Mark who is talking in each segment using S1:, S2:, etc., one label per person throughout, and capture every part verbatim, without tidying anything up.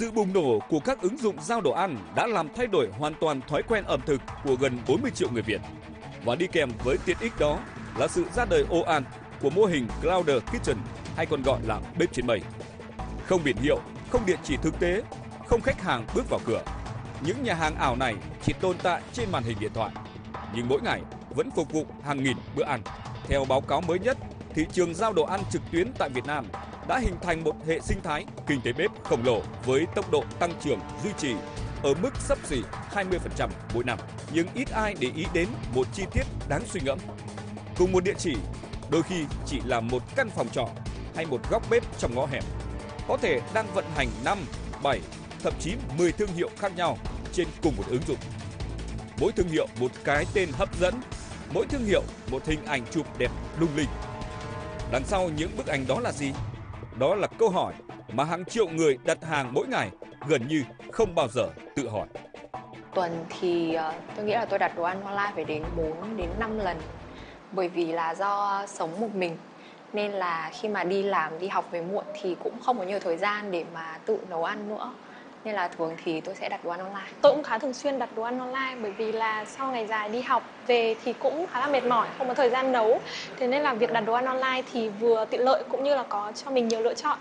S1: Sự bùng nổ của các ứng dụng giao đồ ăn đã làm thay đổi hoàn toàn thói quen ẩm thực của gần bốn mươi triệu người Việt. Và đi kèm với tiện ích đó là sự ra đời ồ ạt của mô hình Cloud Kitchen hay còn gọi là bếp trên mây. Không biển hiệu, không địa chỉ thực tế, không khách hàng bước vào cửa. Những nhà hàng ảo này chỉ tồn tại trên màn hình điện thoại, nhưng mỗi ngày vẫn phục vụ hàng nghìn bữa ăn. Theo báo cáo mới nhất, thị trường giao đồ ăn trực tuyến tại Việt Nam đã hình thành một hệ sinh thái kinh tế bếp khổng lồ với tốc độ tăng trưởng duy trì ở mức xấp xỉ hai mươi phần trăm mỗi năm. Nhưng ít ai để ý đến một chi tiết đáng suy ngẫm. Cùng một địa chỉ, đôi khi chỉ là một căn phòng trọ hay một góc bếp trong ngõ hẻm, có thể đang vận hành năm, bảy, thậm chí mười thương hiệu khác nhau trên cùng một ứng dụng. Mỗi thương hiệu một cái tên hấp dẫn, mỗi thương hiệu một hình ảnh chụp đẹp lung linh. Đằng sau những bức ảnh đó là gì? Đó là câu hỏi mà hàng triệu người đặt hàng mỗi ngày gần như không bao giờ tự hỏi.
S2: Tuần thì tôi nghĩ là tôi đặt đồ ăn online phải đến bốn đến năm lần. Bởi vì là do sống một mình nên là khi mà đi làm, đi học về muộn thì cũng không có nhiều thời gian để mà tự nấu ăn nữa. Nên là thường thì tôi sẽ đặt đồ ăn online.
S3: Tôi cũng khá thường xuyên đặt đồ ăn online bởi vì là sau ngày dài đi học về thì cũng khá là mệt mỏi, không có thời gian nấu. Thế nên là việc đặt đồ ăn online thì vừa tiện lợi cũng như là có cho mình nhiều lựa chọn.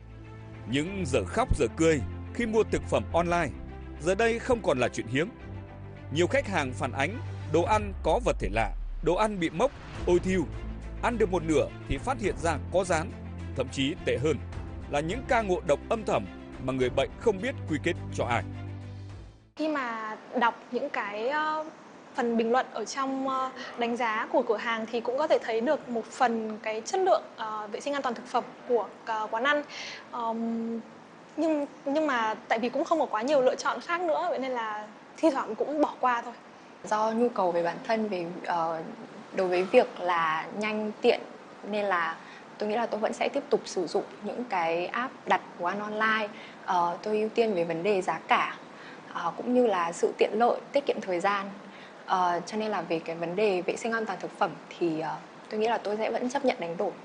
S1: Những giờ khóc giờ cười khi mua thực phẩm online giờ đây không còn là chuyện hiếm. Nhiều khách hàng phản ánh đồ ăn có vật thể lạ, đồ ăn bị mốc, ôi thiu. Ăn được một nửa thì phát hiện ra có rán, thậm chí tệ hơn là những ca ngộ độc âm thầm mà người bệnh không biết quy kết cho ai.
S3: Khi mà đọc những cái uh, phần bình luận ở trong uh, đánh giá của cửa hàng thì cũng có thể thấy được một phần cái chất lượng uh, vệ sinh an toàn thực phẩm của uh, quán ăn. Um, nhưng nhưng mà tại vì cũng không có quá nhiều lựa chọn khác nữa, vậy nên là thi thoảng cũng bỏ qua thôi.
S2: Do nhu cầu về bản thân, về uh, đối với việc là nhanh tiện nên là tôi nghĩ là tôi vẫn sẽ tiếp tục sử dụng những cái app đặt đồ ăn online. Uh, tôi ưu tiên về vấn đề giá cả uh, cũng như là sự tiện lợi, tiết kiệm thời gian. Uh, cho nên là về cái vấn đề vệ sinh an toàn thực phẩm thì uh, tôi nghĩ là tôi sẽ vẫn chấp nhận đánh đổi.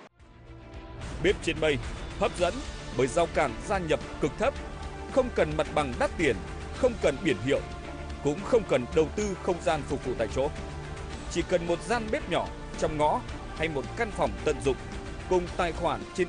S1: Bếp trên mây hấp dẫn bởi rào cản gia nhập cực thấp, không cần mặt bằng đắt tiền, không cần biển hiệu, cũng không cần đầu tư không gian phục vụ tại chỗ. Chỉ cần một gian bếp nhỏ trong ngõ hay một căn phòng tận dụng cùng tài khoản trên